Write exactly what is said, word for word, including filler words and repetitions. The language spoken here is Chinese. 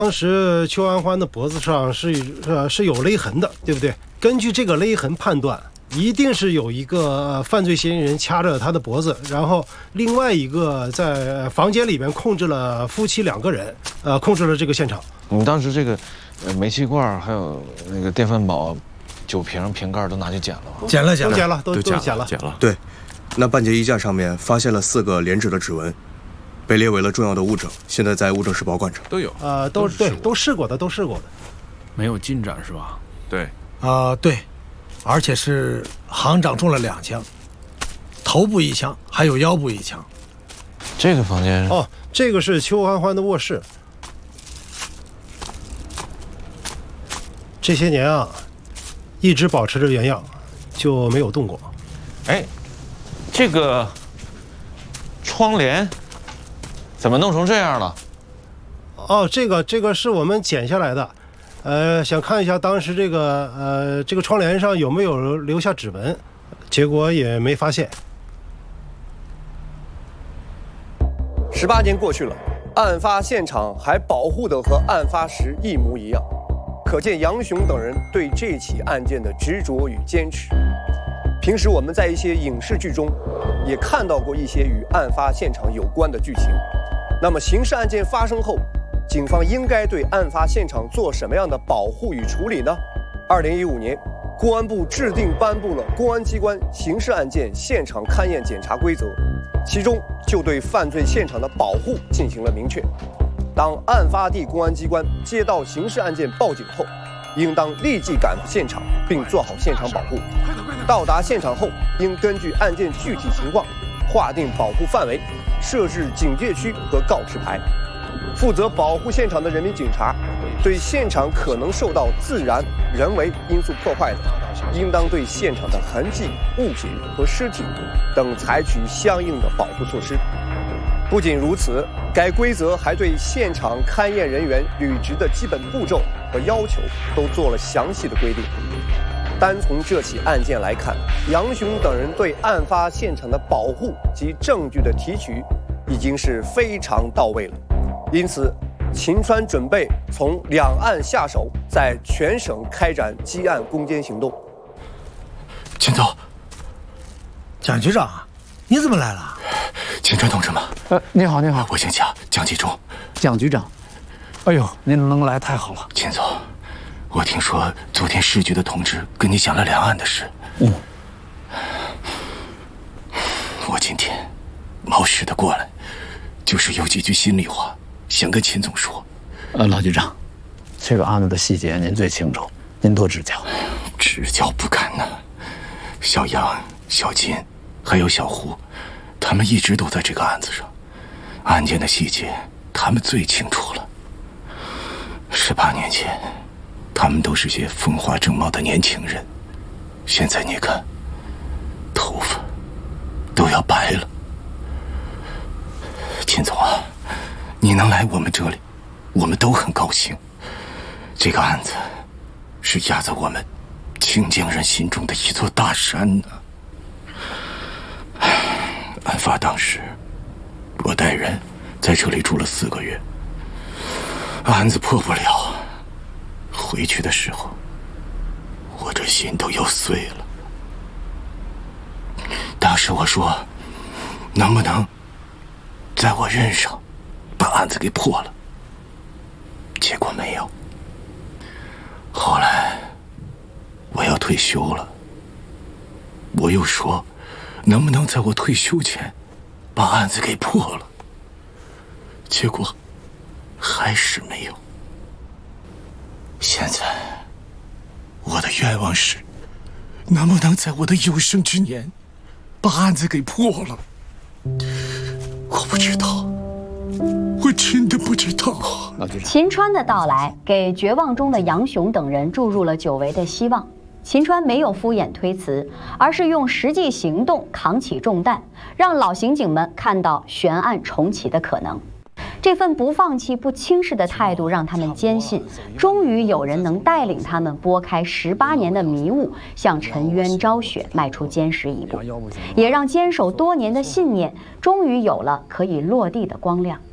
当时邱安欢的脖子上是呃是有勒痕的，对不对？根据这个勒痕判断，一定是有一个犯罪嫌疑人掐着他的脖子，然后另外一个在房间里面控制了夫妻两个人，呃，控制了这个现场。 你们当时这个呃煤气罐还有那个电饭煲、酒瓶、瓶盖都拿去捡了吗？ 捡了，捡了， 都捡了，都都都捡了， 捡了。 对，那半截衣架上面发现了四个连指的指纹。 被列为了重要的物证，现在在物证室保管着。 都有， 呃，都对，都试过的，都试过的， 没有进展是吧？ 对， 啊、呃，对，而且是行长中了两枪，头部一枪，还有腰部一枪。 这个房间哦，这个是邱安欢的卧室。这些年啊，一直保持着原样，就没有动过。 哎，这个。 窗帘怎么弄成这样了？ 哦，这个这个是我们剪下来的，呃，想看一下当时这个呃这个窗帘上有没有留下指纹，结果也没发现。 十八年过去了，案发现场还保护得和案发时一模一样，可见杨雄等人对这起案件的执着与坚持。 平时我们在一些影视剧中，也看到过一些与案发现场有关的剧情。那么，刑事案件发生后，警方应该对案发现场做什么样的保护与处理呢？二零一五年，公安部制定颁布了《公安机关刑事案件现场勘验检查规则》，其中就对犯罪现场的保护进行了明确。当案发地公安机关接到刑事案件报警后， 应当立即赶赴现场，并做好现场保护。到达现场后，应根据案件具体情况，划定保护范围，设置警戒区和告示牌。负责保护现场的人民警察，对现场可能受到自然、人为因素破坏的，应当对现场的痕迹、物品和尸体等采取相应的保护措施。不仅如此，该规则还对现场勘验人员履职的基本步骤 和要求都做了详细的规定。单从这起案件来看，杨雄等人对案发现场的保护及证据的提取已经是非常到位了。因此，秦川准备从两岸下手，在全省开展积案攻坚行动。 秦总， 蒋局长，你怎么来了？ 秦川同志吗？ 呃，你好，你好， 我姓蒋，蒋继忠。 蒋局长。 哎呦，您能来太好了， 秦总。我听说昨天市局的同志跟你讲了两岸的事。 嗯。 我今天冒失的过来，就是有几句心里话想跟秦总说。 呃，老局长，这个案子的细节您最清楚，您多指教。 指教不敢呐。小杨、小金，还有小胡，他们一直都在这个案子上，案件的细节他们最清楚了。 十八年前，他们都是些风华正茂的年轻人，现在你看，头发都要白了。秦总啊，你能来我们这里，我们都很高兴。这个案子是压在我们清江人心中的一座大山呢。案发当时，我带人在这里住了四个月。 案子破不了，回去的时候，我这心都要碎了。当时我说，能不能在我任上把案子给破了？结果没有。后来我要退休了，我又说，能不能在我退休前把案子给破了？结果 还是没有。现在，我的愿望是，能不能在我的有生之年，把案子给破了？我不知道，我真的不知道。 秦川的到来给绝望中的杨雄等人注入了久违的希望。秦川没有敷衍推辞，而是用实际行动扛起重担，让老刑警们看到悬案重启的可能。 这份不放弃、不轻视的态度，让他们坚信，终于有人能带领他们拨开十八年的迷雾，向沉冤昭雪迈出坚实一步，也让坚守多年的信念终于有了可以落地的光亮。